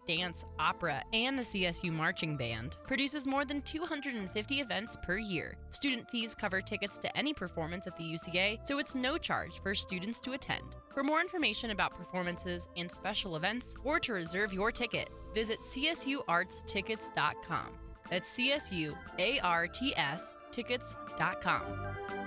dance, opera, and the CSU Marching Band, produces more than 250 events per year. Student fees cover tickets to any performance at the UCA, so it's no charge for students to attend. For more information about performances and special events, or to reserve your ticket, visit csuartstickets.com. That's CSUARTS tickets.com.